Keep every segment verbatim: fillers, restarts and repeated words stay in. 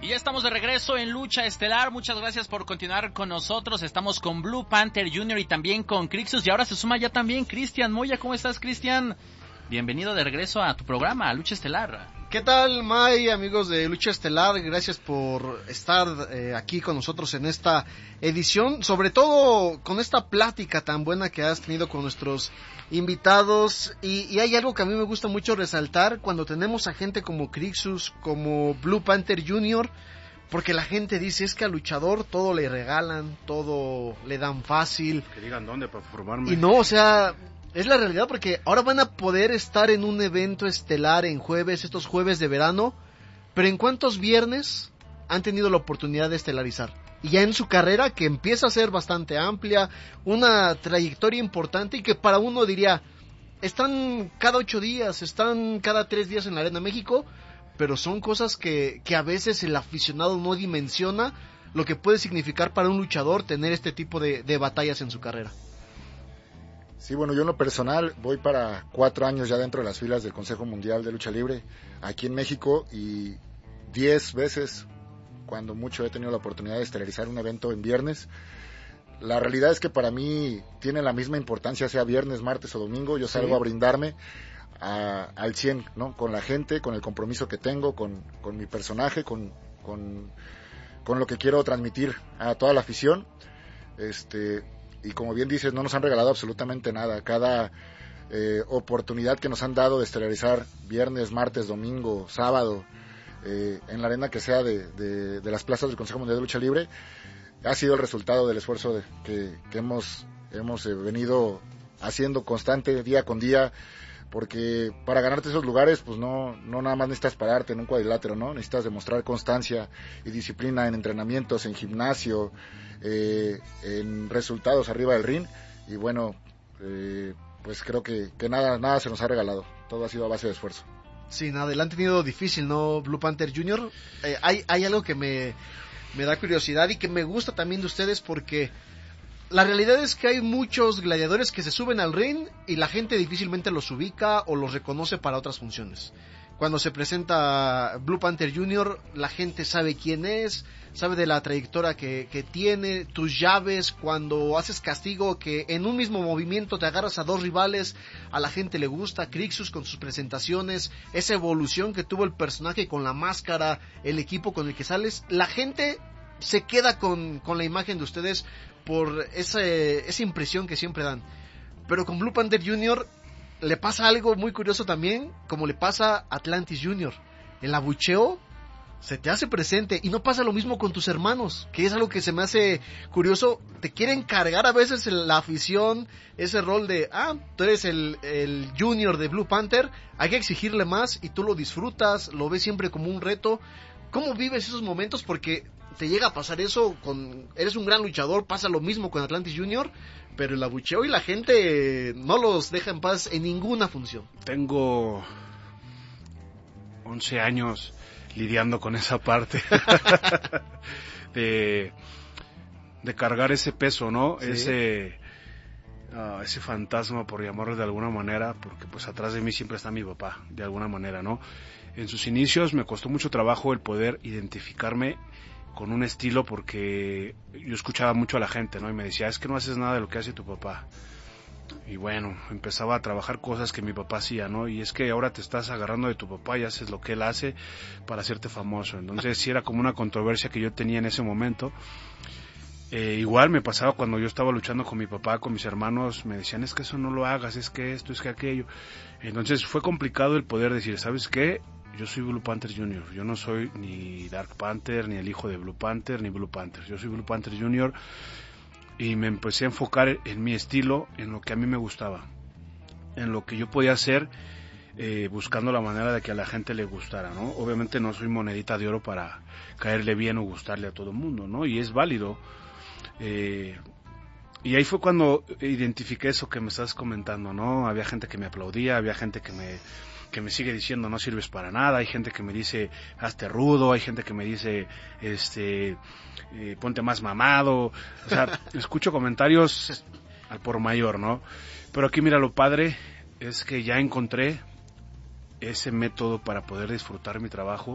Y ya estamos de regreso en Lucha Estelar. Muchas gracias por continuar con nosotros. Estamos con Blue Panther junior y también con Crixus. Y ahora se suma ya también Cristian Moya. ¿Cómo estás, Cristian? Bienvenido de regreso a tu programa, a Lucha Estelar. ¿Qué tal, May, amigos de Lucha Estelar? Gracias por estar eh, aquí con nosotros en esta edición, sobre todo con esta plática tan buena que has tenido con nuestros invitados. Y, y hay algo que a mí me gusta mucho resaltar cuando tenemos a gente como Crixus, como Blue Panther junior, porque la gente dice, es que al luchador todo le regalan, todo le dan fácil. Que digan dónde para formarme. Y no, o sea... es la realidad, porque ahora van a poder estar en un evento estelar en jueves, estos jueves de verano, pero ¿en cuántos viernes han tenido la oportunidad de estelarizar? Y ya en su carrera, que empieza a ser bastante amplia, una trayectoria importante, y que para uno diría, están cada ocho días, están cada tres días en la Arena México, pero son cosas que, que a veces el aficionado no dimensiona lo que puede significar para un luchador tener este tipo de, de batallas en su carrera. Sí, bueno, yo en lo personal voy para cuatro años ya dentro de las filas del Consejo Mundial de Lucha Libre aquí en México, y diez veces, cuando mucho, he tenido la oportunidad de estelarizar un evento en viernes. La realidad es que para mí tiene la misma importancia, sea viernes, martes o domingo. Yo salgo sí. a brindarme a, al cien, ¿no? Con la gente, con el compromiso que tengo, con, con mi personaje, con, con, con lo que quiero transmitir a toda la afición. Este... Y como bien dices, no nos han regalado absolutamente nada. Cada eh, oportunidad que nos han dado de estelarizar viernes, martes, domingo, sábado, eh, en la arena que sea de, de, de las plazas del Consejo Mundial de Lucha Libre, ha sido el resultado del esfuerzo de, que, que hemos, hemos eh, venido haciendo constante día con día, porque para ganarte esos lugares, pues no, no nada más necesitas pararte en un cuadrilátero, ¿no? Necesitas demostrar constancia y disciplina en entrenamientos, en gimnasio, eh, en resultados arriba del ring, y bueno, eh, pues creo que, que nada, nada se nos ha regalado, todo ha sido a base de esfuerzo. Sí, nada, le han tenido difícil, ¿no, Blue Panther junior? Eh, hay, hay algo que me, me da curiosidad y que me gusta también de ustedes, porque la realidad es que hay muchos gladiadores que se suben al ring y la gente difícilmente los ubica o los reconoce para otras funciones. Cuando se presenta Blue Panther junior, la gente sabe quién es, sabe de la trayectoria que, que tiene, tus llaves, cuando haces castigo, que en un mismo movimiento te agarras a dos rivales, a la gente le gusta. Crixus con sus presentaciones, esa evolución que tuvo el personaje con la máscara, el equipo con el que sales, la gente se queda con, con la imagen de ustedes por ese, esa impresión que siempre dan. Pero con Blue Panther junior le pasa algo muy curioso también, como le pasa a Atlantis junior. El abucheo se te hace presente, y no pasa lo mismo con tus hermanos, que es algo que se me hace curioso. Te quieren cargar a veces la afición, ese rol de, ah, tú eres el, el junior de Blue Panther, hay que exigirle más, y tú lo disfrutas, lo ves siempre como un reto. ¿Cómo vives esos momentos? Porque te llega a pasar eso con... eres un gran luchador, pasa lo mismo con Atlantis junior, pero el abucheo y la gente no los deja en paz en ninguna función. Tengo once años lidiando con esa parte de, de cargar ese peso, ¿no? Sí. Ese, uh, ese fantasma, por llamarlo de alguna manera, porque pues atrás de mí siempre está mi papá, de alguna manera, ¿no? En sus inicios me costó mucho trabajo el poder identificarme con un estilo, porque yo escuchaba mucho a la gente, ¿no? Y me decía, es que no haces nada de lo que hace tu papá. Y bueno, empezaba a trabajar cosas que mi papá hacía, ¿no? Y es que ahora te estás agarrando de tu papá y haces lo que él hace para hacerte famoso. Entonces sí era como una controversia que yo tenía en ese momento. Eh, igual me pasaba cuando yo estaba luchando con mi papá, con mis hermanos, me decían, es que eso no lo hagas, es que esto, es que aquello. Entonces fue complicado el poder decir, ¿sabes qué? Yo soy Blue Panther junior, yo no soy ni Dark Panther, ni el hijo de Blue Panther, ni Blue Panther, yo soy Blue Panther junior, y me empecé a enfocar en mi estilo, en lo que a mí me gustaba, en lo que yo podía hacer, eh, buscando la manera de que a la gente le gustara, ¿no? Obviamente no soy monedita de oro para caerle bien o gustarle a todo el mundo, ¿no? Y es válido. Eh, y ahí fue cuando identifiqué eso que me estás comentando, ¿no? Había gente que me aplaudía, había gente que me... que me sigue diciendo no sirves para nada, hay gente que me dice hazte rudo, hay gente que me dice este eh, ponte más mamado, o sea, escucho comentarios al por mayor, ¿no? Pero aquí mira, lo padre es que ya encontré ese método para poder disfrutar mi trabajo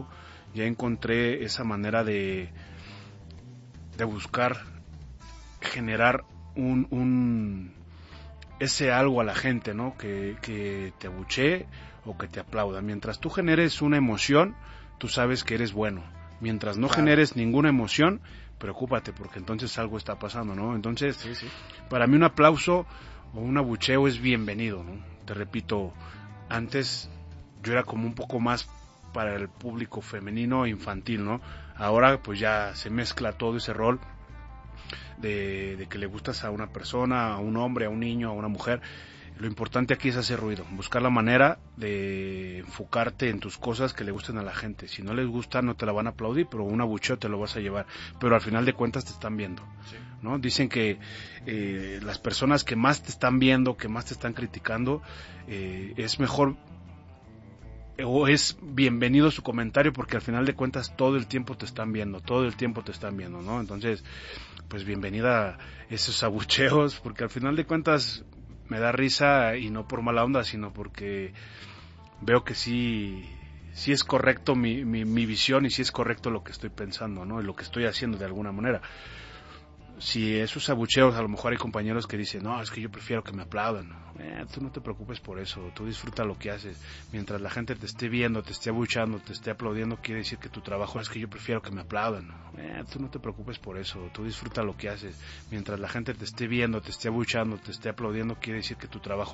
ya encontré esa manera de, de buscar generar un, un ese algo a la gente, ¿no? Que, que te abuchee o que te aplauda. Mientras tú generes una emoción, tú sabes que eres bueno. Mientras no claro. generes ninguna emoción, preocúpate, porque entonces algo está pasando, ¿no? Entonces, sí, sí. para mí un aplauso o un abucheo es bienvenido, ¿no? Te repito, antes yo era como un poco más para el público femenino e infantil, ¿no? Ahora pues ya se mezcla todo ese rol de, de que le gustas a una persona, a un hombre, a un niño, a una mujer. Lo importante aquí es hacer ruido, buscar la manera de enfocarte en tus cosas que le gusten a la gente. Si no les gusta, no te la van a aplaudir, pero un abucheo te lo vas a llevar. Pero al final de cuentas te están viendo, sí. ¿no? Dicen que eh, las personas que más te están viendo, que más te están criticando, eh, es mejor o es bienvenido su comentario, porque al final de cuentas todo el tiempo te están viendo, todo el tiempo te están viendo, ¿no? Entonces, pues bienvenida esos abucheos, porque al final de cuentas me da risa, y no por mala onda, sino porque veo que sí, sí es correcto mi, mi, mi visión, y sí es correcto lo que estoy pensando, ¿no? Y lo que estoy haciendo de alguna manera. Si esos abucheos, a lo mejor hay compañeros que dicen, no, es que yo prefiero que me aplaudan. Eh, tú no te preocupes por eso, tú disfruta lo que haces. Mientras la gente te esté viendo, te esté abuchando, te esté aplaudiendo, quiere decir que tu trabajo es que yo prefiero que me aplaudan. Eh, tú no te preocupes por eso, tú disfruta lo que haces. Mientras la gente te esté viendo, te esté abuchando, te esté aplaudiendo, quiere decir que tu trabajo